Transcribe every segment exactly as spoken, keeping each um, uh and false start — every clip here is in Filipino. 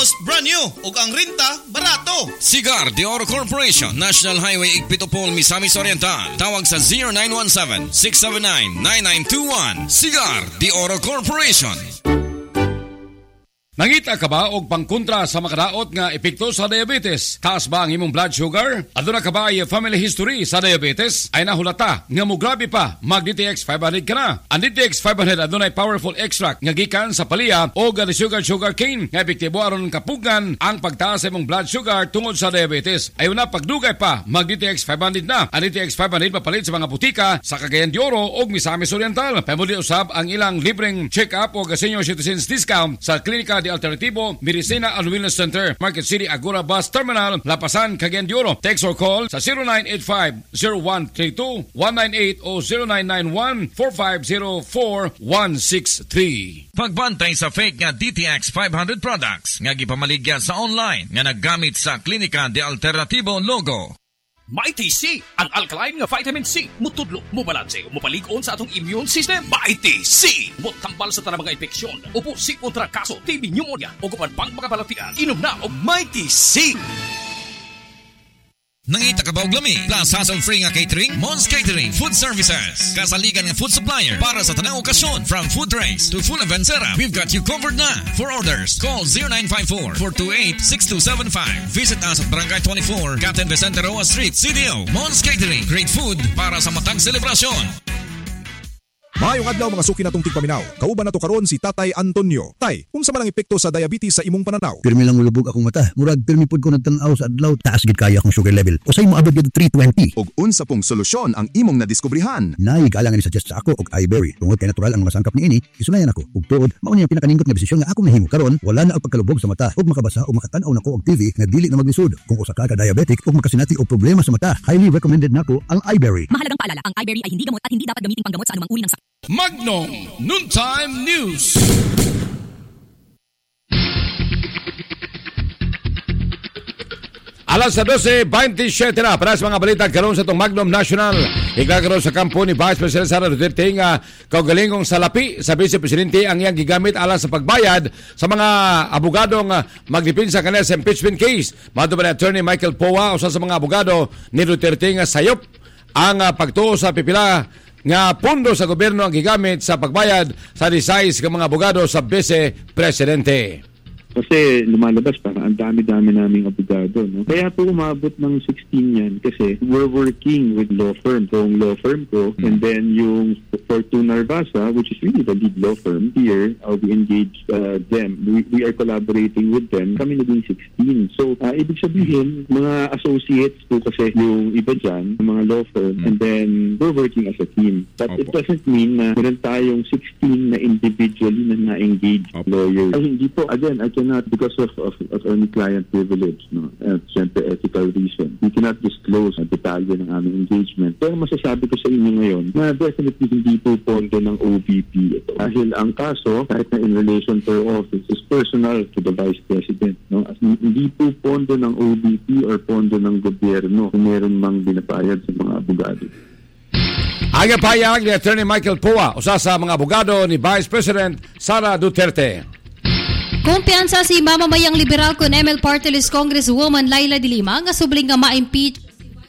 almost brand new ug ang renta barato. Cigar de Oro Corporation, National Highway Igpitopol, Misamis Oriental. Tawag sa zero nine one seven, six seven nine, nine nine two one. Cigar de Oro Corporation. Nangita ka ba og pangkontra sa makadaot nga epekto sa diabetes? Taas ba ang imong blood sugar? Aduna ka ba ay family history sa diabetes? Ay nahulata nga mo grabe pa mag-D T X five hundred ka na. Ang D T X five hundred adunay powerful extract nga gikan sa palaya o gani sugar sugar cane nga epektibo aron kapugan ang pagtaas sa imong blood sugar tungod sa diabetes. Ayon na pagdugay pa mag-D T X five hundred na. Ang D T X five hundred mapalit sa mga butika sa Cagayan de Oro o Misamis Oriental. Pamuli usab ang ilang libreng check-up o senior citizens discount sa klinika de Alternativo Medicina and Wellness Center, Market City Agora Bus Terminal, Lapasan, Cagayan de Oro. Text or call sa zero nine eight five, zero one three two, one nine eight o zero nine nine one, four five zero four, one six three. Pagbantay sa fake nga D T X five hundred products nga gipamaligya sa online nga naggamit sa Klinika de Alternativo logo. Mighty C, ang alkaline nga vitamin C. Mutudlo, mubalanse, mupalig-on sa atong immune system. Mighty C! Mutambal sa tanang mga infeksyon. Upo si kontra kaso, T B pneumonia, o kupan pang makabalatian. Inom na og Mighty C! Nangita ka ba og lami? Plus hassle-free nga catering? Mons Catering Food Services. Kasaligan nga food supplier para sa tanang okasyon. From food trays to full event setup, we've got you covered na. For orders, call zero nine five four, four two eight, six two seven five. Visit us at Barangay twenty-four, Captain Vicente Roa Street, C D O. Mons Catering. Great food para sa matang selebrasyon. Maayong adlaw mga suki natong tigpaminaw. Kauban nato karon si Tatay Antonio. Tay, unsa man ang epekto sa diabetes sa imong pananaw? Pirmi lang ulubog akong mata. Murag pirmi pud ko nagtan-aw sa adlaw. Taas gid kaya akong sugar level. Usay mo abot gid three twenty. Og unsa pong solusyon ang imong nadiskubrihan? Nay galang ni suggest sa ako og iBerry. Tungod kay natural ang mga sangkap niini, isunayan ako. Ug tuod, mao ni ang pinakaningot nga desisyon nga akong nahimo karon. Wala na ang pagkalubog sa mata ug makabasa o makatan-aw nako og T V nga dili na maglisod. Kung usa ka ka diabetic ug makasinati og problema sa mata, highly recommended nako ang iBerry. Mahalagang paalala, ang iBerry ay hindi gamot at hindi dapat gamitin panggamot sa anumang uri ng sakit. Magnum Noontime News. Alas sa dose twenty-seven na para sa mga balita karon sa itong Magnum National. Igagaroon sa kampo ni Vice President Sara Duterte nga kaugalingong salapi sa Vice Presidente ang iyang gigamit alang sa pagbayad sa mga abogadong magdepensa kanila sa impeachment case. Mato ba ni Attorney Michael Poa, usa sa mga abogado ni Duterte nga sayop ang pagtuo sa pipila nga pondo sa gobyerno ang gigamit sa pagbayad sa disais ng mga abogado sa Vice Presidente. Kasi lumalabas parang ang dami-dami naming abogado. No? Kaya po umabot ng sixteen yan kasi we're working with law firm. So, yung law firm ko, mm-hmm. and then yung Fortuna Narvasa, which is really the lead law firm here, uh, we engaged uh, them. We, we are collaborating with them. Kami naging sixteen. So, uh, ibig sabihin, mga associates po kasi yung iba dyan, mga law firm, mm-hmm. and then we're working as a team. But Opo. It doesn't mean na meron tayong sixteen na individually na na-engage lawyers. Ay, hindi po. Again, I can not because of, of, of any client privilege, no? At siyempre ethical reason. We cannot disclose ang detalye ng aming engagement. Pero masasabi ko sa inyo ngayon na definitely hindi po pondo ng O V P ito. Dahil ang kaso, kahit na in relation to her office, is personal to the Vice President. No? As hindi po pondo ng O V P or pondo ng gobyerno kung meron mang binapayad sa mga abogado. Ang payag ni Attorney Michael Poa, usa sa mga abogado ni Vice President Sara Duterte. Kumpiyansa si mamamayang liberal kun M L Party List Congresswoman Laila De Lima nga subling nga ma-impeach.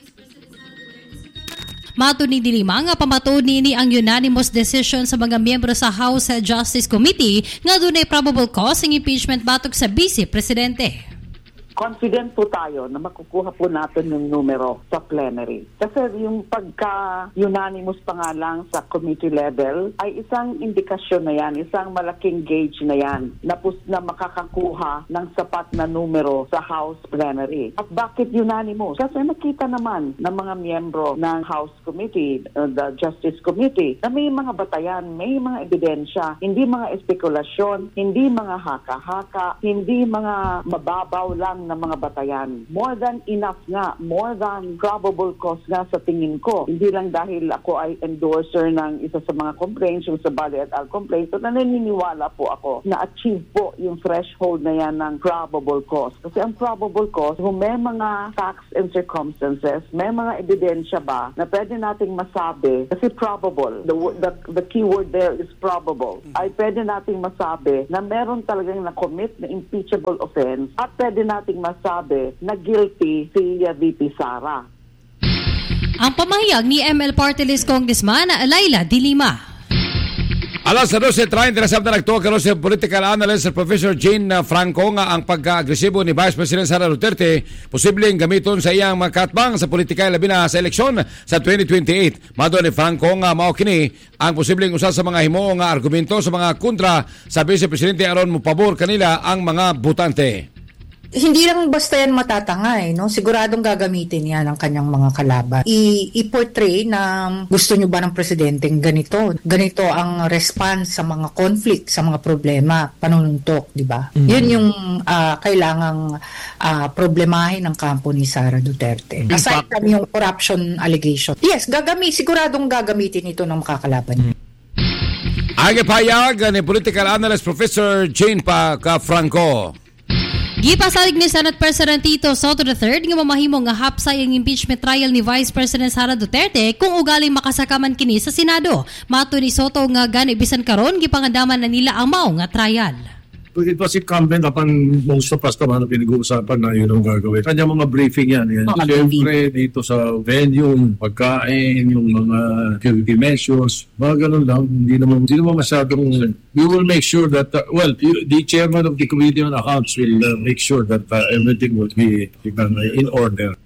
Mato ni De Lima nga pamatud ni ang unanimous decision sa mga miyembro sa House Justice Committee nga dunay probable cause ng impeachment batok sa Vice Presidente. Confident po tayo na makukuha po natin yung numero sa plenary. Kasi yung pagka-unanimous pa nga lang sa committee level ay isang indikasyon na yan, isang malaking gauge na yan na, pus- na makakakuha ng sapat na numero sa House plenary. At bakit unanimous? Kasi nakita naman ng mga miyembro ng House Committee, uh, the Justice Committee, na may mga batayan, may mga ebidensya, hindi mga espekulasyon, hindi mga haka-haka, hindi mga mababaw lang ng mga batayan. More than enough nga, more than probable cause nga sa tingin ko. Hindi lang dahil ako ay endorser ng isa sa mga complaints, yung sa Bali et al. Complaint, so naniniwala po ako na achieve po yung threshold na yan ng probable cause. Kasi ang probable cause, kung may mga facts and circumstances, may mga ebidensya ba na pwede nating masabi, kasi probable, the, the, the key word there is probable, ay pwede nating masabi na meron talagang na-commit na impeachable offense at pwede nating masabi na guilty si uh, V P Sara. Ang pamahayag ni M L Party List Congressman Laila De Lima. Alas sa dose treinta na sabta nagtuwa karon si political analyst Professor Jane Franco nga ang pagka-agresibo ni Vice President Sara Duterte posibleng gamiton sa iyang makatbang sa politika labi na sa eleksyon sa twenty twenty-eight. Mado ni Franco nga mao kini ang posibleng usa sa mga himo nga argumento sa mga kontra sa Vice Presidente aron mo pabor kanila ang mga botante. Hindi lang basta yan matatangay, no? Siguradong gagamitin yan ng kanyang mga kalaban. I- i-portray na gusto nyo ba ng presidenteng ganito? Ganito ang response sa mga conflict, sa mga problema, panununtok, di ba? Mm-hmm. Yun yung uh, kailangang uh, problemahin ng kampo ni Sara Duterte. Mm-hmm. Aside from yung corruption allegation. Yes, gagami, siguradong gagamitin ito ng makakalaban. Mm-hmm. Agipayag ni political analyst Professor Jane pa ka Franco. Gipasalig ni Senate President Tito Soto the third nga mamahimo nga hapsay ang impeachment trial ni Vice President Sara Duterte kung ugaling makasakaman kini sa Senado. Mato ni Soto nga gani bisan karon gipangandaman na nila ang mao nga trial. It was incumbent upon most of us naman na pinag-uusapan na yun ang gagawin. Kanya mga briefing yan. yan. Oh, Siyempre, dito sa venue, yung pagkain, yung mga security measures, mga ganun lang. Hindi naman, hindi naman masyadong... We will make sure that, uh, well, the chairman of the Committee on Accounts will uh, make sure that uh, everything will be uh, in order.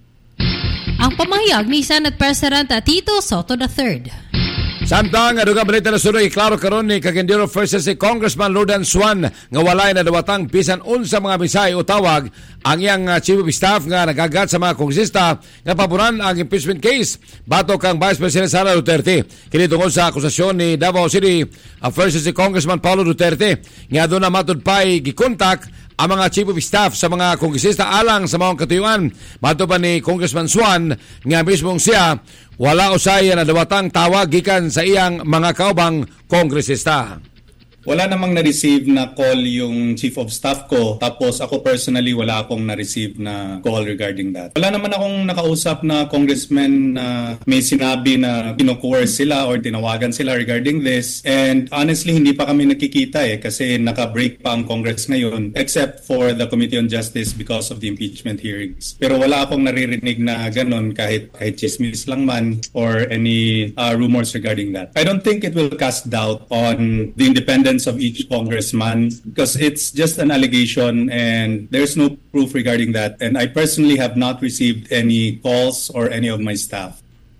Ang pamahayag ni Senate President Tito Soto the third. Samtang adugang balita na sunoy, klaro karon ni Cagayan versus si Congressman Lordan Swan nga walay na dawatang bisan unsa mga misay o tawag ang iyang uh, Chief of Staff nga nagagat sa mga kongresista nga paboran ang impeachment case batok kang Vice President Sara Duterte. Kini tungod sa akusasyon ni Davao City uh, versus si Congressman Paulo Duterte nga doon na matud pa'y gikontak ang mga Chief of Staff sa mga kongresista alang sa mga katuyuan. Mato pa ni Congressman Swan nga mismong siya wala usay na dawatang tawag gikan sa iyang mga kaubang kongresista. Wala namang na-receive na call yung Chief of Staff ko, tapos ako personally wala akong na-receive na call regarding that. Wala naman akong nakausap na congressman na may sinabi na kino-coerce sila or tinawagan sila regarding this. And honestly, hindi pa kami nakikita eh kasi naka-break pa ang Congress ngayon except for the Committee on Justice because of the impeachment hearings. Pero wala akong naririnig na ganun kahit, kahit chismis lang man or any uh, rumors regarding that. I don't think it will cast doubt on the independence of each congressman because it's just an allegation and there's no proof regarding that, and I personally have not received any calls or any of my staff.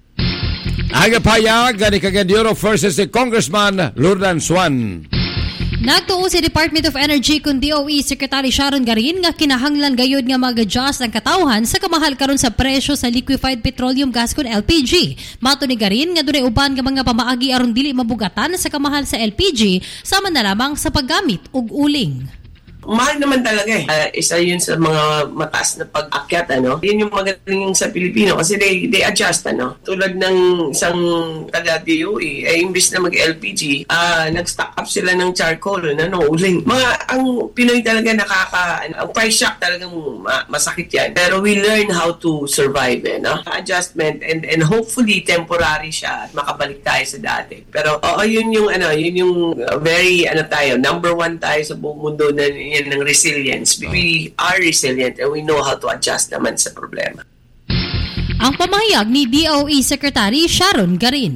Agapayag ni Cagayan versus si Congressman Lordan Swan. Nagtuo si Department of Energy kung D O E Secretary Sharon Garin nga kinahanglan gayud nga mag-adjust ang katawhan sa kamahal karon sa presyo sa liquefied petroleum gas kun L P G. Mato ni Garin nga dunay uban nga mga pamaagi aron dili mabugatan sa kamahal sa L P G sama na lamang sa paggamit og uling. Mahal naman talaga eh. Uh, isa yun sa mga mataas na pag-akyat, ano. Yun yung magaling sa Pilipino kasi they, they adjust, ano. Tulad ng isang taga-D O E, eh, imbis na mag-L P G, uh, nag-stock up sila ng charcoal, ano, uling. Mga, ang Pinoy talaga nakaka, ang price shock talagang ma- masakit yan. Pero we learn how to survive, eh, no? Adjustment and and hopefully temporary siya at makabalik tayo sa dati. Pero, oo, yun yung, ano, yun yung uh, very, ano tayo, number one tayo sa buong mundo na yan ng resilience. We are resilient and we know how to adjust naman sa problema. Ang pamahayag ni D O E Secretary Sharon Garin.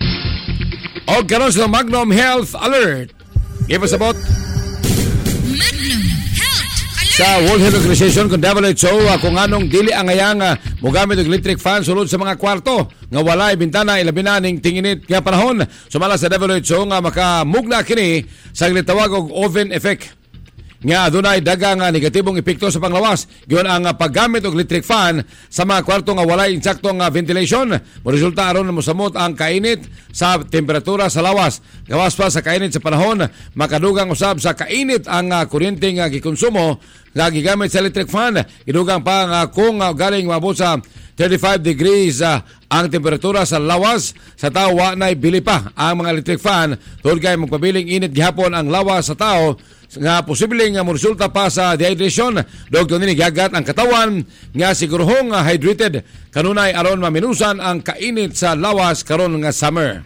O karon sa Magnum Health Alert. Give us about Magnum Health Alert. Sa World Health Organization kung W H O kung anong dili ang ayang mogamit og electric fan sulod sa mga kwarto nga walay bintana ilabi na ning tinginit nga panahon. Sumala sa W H O nga makamugna kini sa gitawag og oven effect. nga adunay daghang nga negatibong epekto sa panglawas. Giyon ang uh, paggamit og electric fan sa mga kwarto nga walay insaktong uh, ventilation. Moresulta aron na mosamot ang kainit sa temperatura sa lawas. Gawas pa sa kainit sa panahon, makadugang usab sa kainit ang uh, kuryente nga gikonsumo nga gigamit sa electric fan. Idugang pa nga kung uh, galing mabot sa thirty-five degrees uh, ang temperatura sa lawas sa tao, wa nay bili pa ang mga electric fan tungod kay magpabiling init gihapon ang lawas sa tao nga posibleng nga moresulta pa sa dehydration. Dogto nini gagat ang katawan nga siguruhong uh, hydrated kanunay aron maminusan ang kainit sa lawas karon nga summer.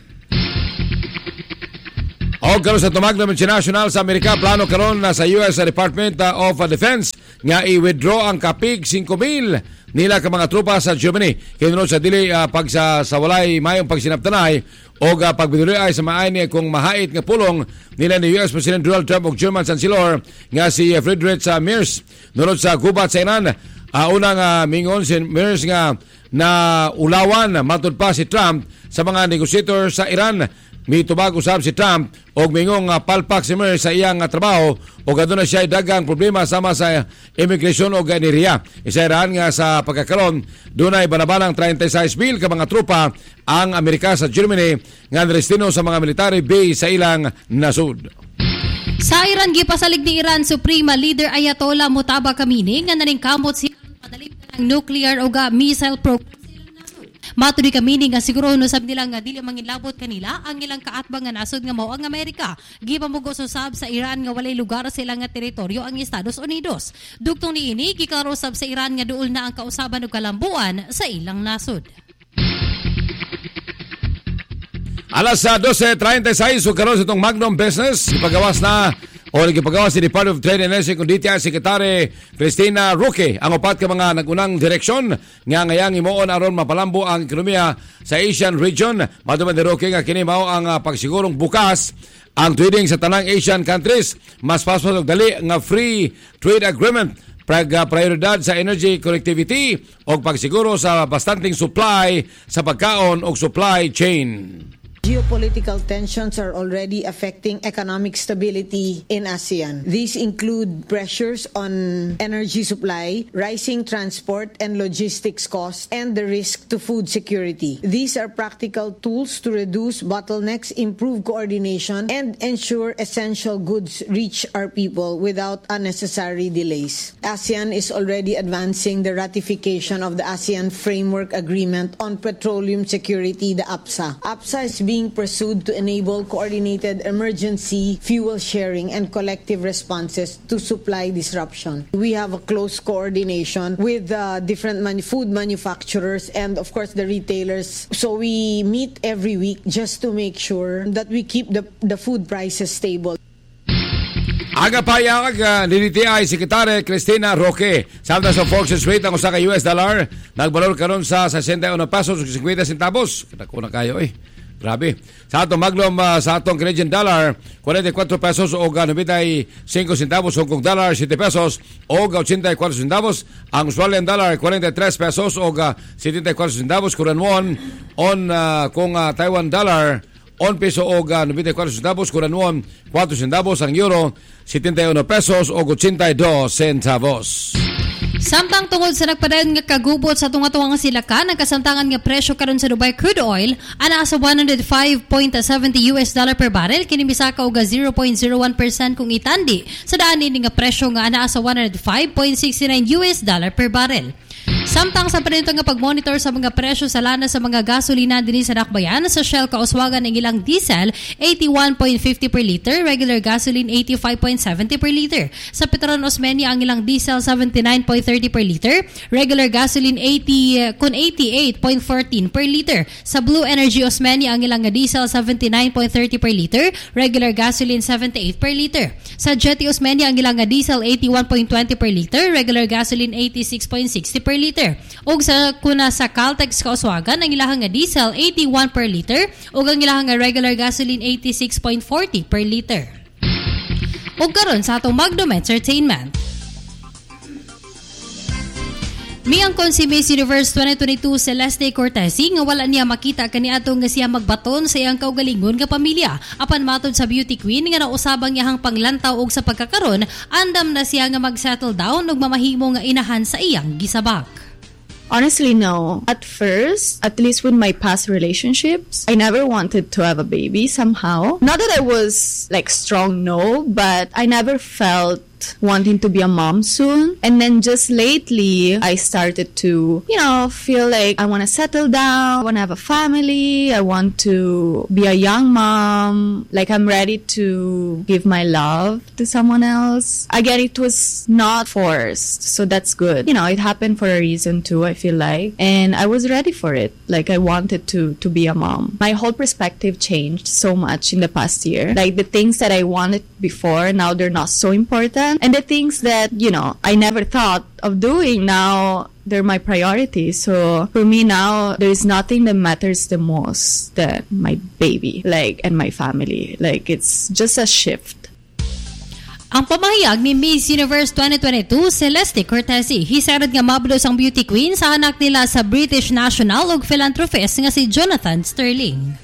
O karon sa tumagno international sa Amerika, plano karon na sa U S Department of Defense nga i-withdraw ang kapig five mil nila ka mga tropa sa Germany. Kinunod sa dili uh, pag sa, sa walay mayong pagsinaptanay o uh, pagbiduliay sa maayni kung mahait nga pulong nila ni U S President Donald Trump o German Chancellor nga si Friedrich uh, Merz. Nunod sa gubat sa Iran, uh, unang uh, mingon si Merz nga na ulawan matud pa si Trump sa mga negotiator sa Iran. Mitubag usab si Trump og mingong uh, palpak si Merz sa iyang uh, trabaho o aduna siya daghang problema sama sa immigration o ganiriya. Isairan nga sa pagkakaron dunay banabanang thirty-six mil ka mga tropa ang Amerika sa Germany nga destino sa mga military base sa ilang nasud. Sa Iran gipasalig ni Iran Suprema Leader Ayatollah Mujtaba Khamenei nga naningkamot siya madalip ng nuclear o ga missile program. Matudi kami nga siguro no sab nila nga dili mangilabot kanila ang ilang kaatbang nga nasod nga mao ang Amerika. Gipamugo sab sa Iran nga walay lugar sa ilang nga teritoryo ang Estados Unidos. Dugtong niini giklaro sab sa Iran nga duol na ang kausaban og kalambuan sa ilang nasod. Alas sa twelve thirty-six so karon sa itong Magnum Business ipagawas na o nagipagawa si Department of Trade and Industry kung D T I Secretary Cristina Roque ang upat ka mga nagunang direksyon nga ngayang imoon aron mapalambo ang ekonomiya sa Asian region. Matuman ni Roque nga kini mao ang uh, pagsigurong bukas ang trading sa tanang Asian countries. Mas paspas og dali nga free trade agreement pag uh, prioridad sa energy connectivity o pagsiguro sa bastanteng supply sa pagkaon o supply chain. Geopolitical tensions are already affecting economic stability in ASEAN. These include pressures on energy supply, rising transport and logistics costs, and the risk to food security. These are practical tools to reduce bottlenecks, improve coordination, and ensure essential goods reach our people without unnecessary delays. ASEAN is already advancing the ratification of the ASEAN Framework Agreement on Petroleum Security, the A P S A. A P S A is being being pursued to enable coordinated emergency fuel sharing and collective responses to supply disruption. We have a close coordination with uh, different man- food manufacturers and of course the retailers. So we meet every week just to make sure that we keep the, the food prices stable. Aga payag uh, ni D T I Secretary Cristina Roque. Samtang sa Forex rate ang usa ka U S dollar nagbalor karon sa sixty-one pesos ug fifty centavos. Kita ko na kayo eh. Grabe. Sa atong maglom uh, sa atong Canadian dollar, forty-four pesos o ninety-five centavos, Hong Kong dollar, seventy pesos o eighty-four centavos. Ang Australian dollar, forty-three pesos o seventy-four centavos. Korean won on uh, kung uh, Taiwan dollar, on peso o ninety-four centavos. Korean won, four centavos. Ang euro, seventy-one pesos o eighty-two centavos. Samtang tungod sa nagpadayon nga kagubot sa tunga-tunga nga silakan, ang kasamtangan nga presyo karon sa Dubai crude oil ana sa one oh five point seven zero U S dollar per barrel, kini misaka og zero point zero one percent kung itandi sa daan ini nga presyo nga ana sa one oh five point six nine U S dollar per barrel. Samtang sa panito nga pagmonitor sa mga presyo sa lana sa mga gasolina dinhi sa Dakbayan, sa Shell kauswagan ang ilang diesel eighty-one point five zero per liter, regular gasoline eighty-five point seven zero per liter. Sa Petron Osmeña ang ilang diesel seventy-nine point three zero per liter, regular gasoline eighty kun eighty-eight point one four per liter. Sa Blue Energy Osmeña ang ilang diesel seventy-nine point three zero per liter, regular gasoline seventy-eight per liter. Sa Jetty Osmeña ang ilang diesel eighty-one point two zero per liter, regular gasoline eighty-six point six zero per liter. Og sa kuna sa Caltex kauswagan ang ilahang nga diesel eighty-one per liter ug ang ilahang nga regular gasoline eighty-six point four zero per liter. Og karon sa atong Magnum Entertainment. Miangkon si Miss Universe twenty twenty-two Celeste Cortesi nga wala niya makita kaniadto nga siya magbaton sa iyang kaugalingon nga pamilya. Apan matod sa beauty queen nga nausabang iyang panglantaw og sa pagkakaron, andam na siya nga mag-settle down ug mamahimo nga inahan sa iyang gisabak. Honestly, no. At first, at least with my past relationships, I never wanted to have a baby somehow. Not that I was like strong no, but I never felt wanting to be a mom soon. And then just lately, I started to, you know, feel like I want to settle down, I want to have a family, I want to be a young mom, like I'm ready to give my love to someone else. Again, it was not forced, so that's good. You know, it happened for a reason too, I feel like. And I was ready for it. Like I wanted to, to be a mom. My whole perspective changed so much in the past year. Like the things that I wanted before, now they're not so important. And the things that, you know, I never thought of doing, now they're my priority. So for me now, there's nothing that matters the most than my baby, like, and my family. Like, it's just a shift. Ang pamahayag ni Miss Universe twenty twenty-two, Celeste Cortesi, hisarad nga mabulos ang beauty queen sa anak nila sa British national ug philanthropist nga si Jonathan Sterling.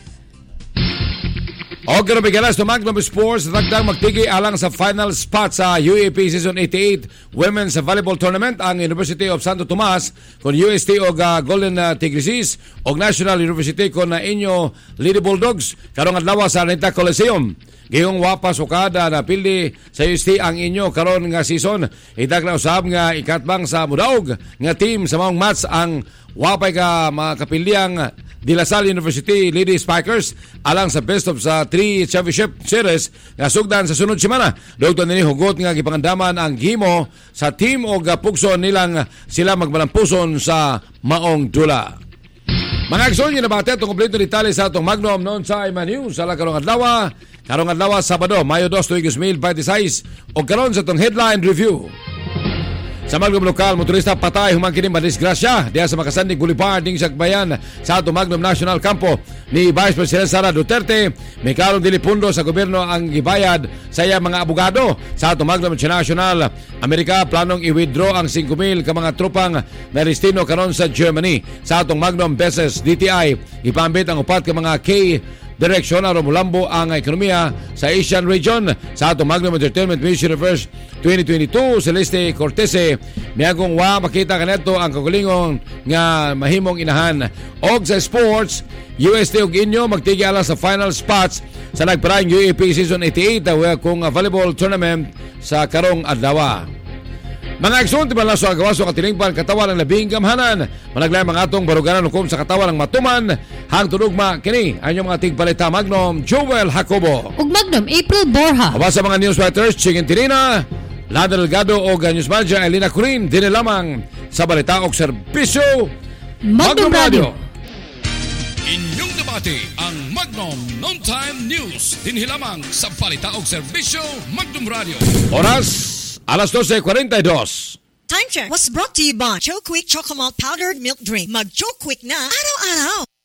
O karami galas to Magnum Sports, dagdag magtigi alang sa final spot sa U A P Season eighty-eight Women's Volleyball Tournament ang University of Santo Tomas kon U S T og uh, Golden uh, Tigrises og National University kon uh, inyo Lady Bulldogs karong adlaw sa Araneta Coliseum. Gayong wapas ukada na pildi sa U S T ang inyo karon nga season. Idag na usab nga ikatbang sa mudaog nga team sa maong match ang wapay ka makapiliang De La Salle University Lady Spikers alang sa best of sa three championship series nga sugdan sa sunod semana. Dugton nini hugot nga gipangandaman ang gimo sa team og pugson nilang sila magmalampuson sa maong dula. Mga aksyon yung nabate itong kompleto detalye sa itong Magnum noon sa Ima News sa karong adlaw. Karong adlaw Sabado, Mayo dos, two thousand twenty-six o karon sa itong headline review. Sa Magnum Lokal, motorista patay humangkin ng madisgrasya diya sa makasandig Boulevard ding Sagbayan sa ato Magnum National Campo ni Vice President Sara Duterte. May karong dilipundo sa gobyerno ang gibayad sa iya mga abogado sa ato Magnum International. Amerika planong i-withdraw ang five thousand ka mga tropang na destino karon sa Germany. Sa atong Magnum Beses D T I, ipambit ang upat ka mga K direksyon aron mulambo ang ekonomiya sa Asian region. Sa ato Magnum Entertainment Miss Universe twenty twenty-two, Celeste Cortesi, miyagong wa makita kaneto ang kagulingon nga mahimong inahan. Og sa sports, U S T og inyo magtigi alang sa final spots sa nagparang U A P Season eighty-eight kung volleyball tournament sa karong adlaw. Mga aksyon, tiba lang sa agawaso katilingpan katawan ng labing gamhanan. Managlayang mga atong baruganan hukom sa katawan ng matuman. Hang tunugma, kini, ang mga tigpalita Magnum, Joel Jacobo. Ug Magnum, April Borja. Aba sa mga newswriters, Chingin Tirina, Lada Delgado o News Manager Elena Curin, din lamang sa balita o serbisyo Magnum, Magnum Radio. Inyong debate ang Magnum Non-Time News, din lamang sa balita o serbisyo Magnum Radio. Oras alas twelve forty-two. Time check was brought to you by Joe Quick Chocomalt Powdered Milk Drink. Mag Joe Quick na araw-araw.